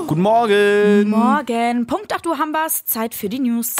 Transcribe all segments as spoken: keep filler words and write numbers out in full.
Guten Morgen. Morgen. Punkt acht Uhr haben wir's. Zeit für die News.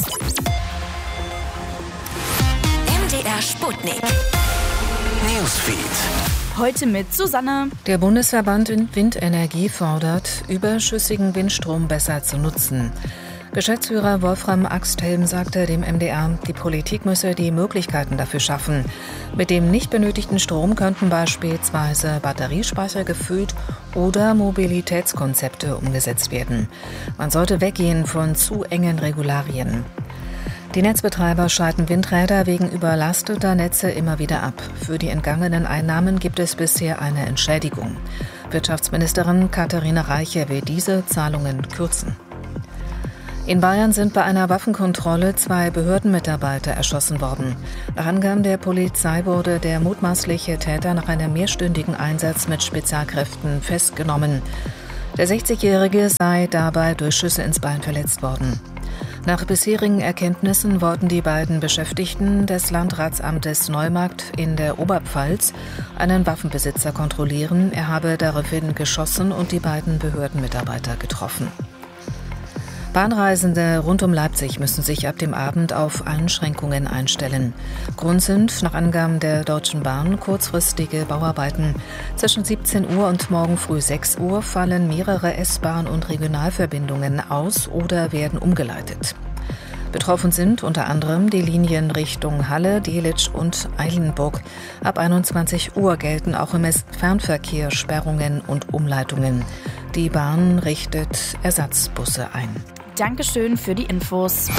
M D R Sputnik. Newsfeed. Heute mit Susanne. Der Bundesverband Windenergie fordert, überschüssigen Windstrom besser zu nutzen. Geschäftsführer Wolfram Axthelm sagte dem M D R, die Politik müsse die Möglichkeiten dafür schaffen. Mit dem nicht benötigten Strom könnten beispielsweise Batteriespeicher gefüllt oder Mobilitätskonzepte umgesetzt werden. Man sollte weggehen von zu engen Regularien. Die Netzbetreiber schalten Windräder wegen überlasteter Netze immer wieder ab. Für die entgangenen Einnahmen gibt es bisher eine Entschädigung. Wirtschaftsministerin Katharina Reiche will diese Zahlungen kürzen. In Bayern sind bei einer Waffenkontrolle zwei Behördenmitarbeiter erschossen worden. Nach Angaben der Polizei wurde der mutmaßliche Täter nach einem mehrstündigen Einsatz mit Spezialkräften festgenommen. Der sechzigjährige sei dabei durch Schüsse ins Bein verletzt worden. Nach bisherigen Erkenntnissen wollten die beiden Beschäftigten des Landratsamtes Neumarkt in der Oberpfalz einen Waffenbesitzer kontrollieren. Er habe daraufhin geschossen und die beiden Behördenmitarbeiter getroffen. Bahnreisende rund um Leipzig müssen sich ab dem Abend auf Einschränkungen einstellen. Grund sind nach Angaben der Deutschen Bahn kurzfristige Bauarbeiten. Zwischen siebzehn Uhr und morgen früh sechs Uhr fallen mehrere S-Bahn- und Regionalverbindungen aus oder werden umgeleitet. Betroffen sind unter anderem die Linien Richtung Halle, Delitzsch und Eilenburg. Ab einundzwanzig Uhr gelten auch im Fernverkehr Sperrungen und Umleitungen. Die Bahn richtet Ersatzbusse ein. Dankeschön für die Infos.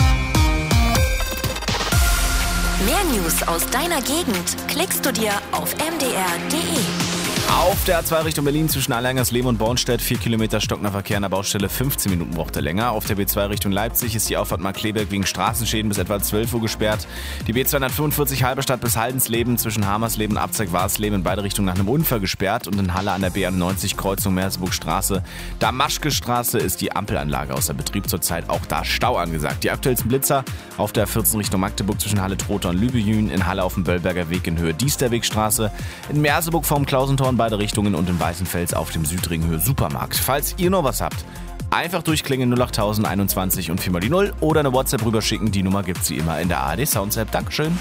Mehr News aus deiner Gegend klickst du dir auf m d r punkt d e. Auf der A zwei Richtung Berlin zwischen Allerlingen und Bornstedt vier Kilometer stockender Verkehr an der Baustelle, fünfzehn Minuten braucht er länger. Auf der B zwei Richtung Leipzig ist die Auffahrt Markkleeberg wegen Straßenschäden bis etwa zwölf Uhr gesperrt. Die B zweihundertfünfundvierzig Halberstadt bis Haldensleben zwischen Hamersleben und Abzeig-Warsleben in beide Richtungen nach einem Unfall gesperrt und in Halle an der B einundneunzig Kreuzung Merseburgstraße. Damaschke-Straße ist die Ampelanlage außer Betrieb, zurzeit auch da Stau angesagt. Die aktuellsten Blitzer auf der A vierzehn Richtung Magdeburg zwischen Halle-Trotha und Lübejün, in Halle auf dem Böllberger Weg in Höhe Diesterwegstraße, in Merseburg vorm Klausentor beide Richtungen und in Weißenfels auf dem Südring Höhe Supermarkt. Falls ihr noch was habt, einfach durchklingen null acht tausend einundzwanzig und vier mal die null oder eine WhatsApp rüberschicken. Die Nummer gibt's wie immer in der A R D Sounds App. Dankeschön.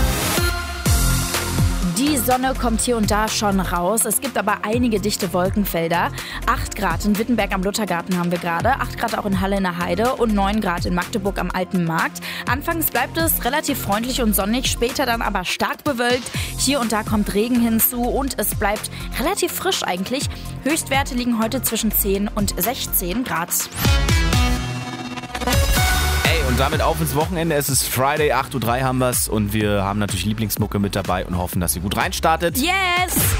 Die Sonne kommt hier und da schon raus. Es gibt aber einige dichte Wolkenfelder. acht Grad in Wittenberg am Luthergarten haben wir gerade, acht Grad auch in Halle in der Heide und neun Grad in Magdeburg am Alten Markt. Anfangs bleibt es relativ freundlich und sonnig, später dann aber stark bewölkt. Hier und da kommt Regen hinzu und es bleibt relativ frisch eigentlich. Höchstwerte liegen heute zwischen zehn und sechzehn Grad. Und damit auf ins Wochenende. Es ist Friday, acht Uhr drei haben wir's und wir haben natürlich Lieblingsmucke mit dabei und hoffen, dass ihr gut reinstartet. Yes!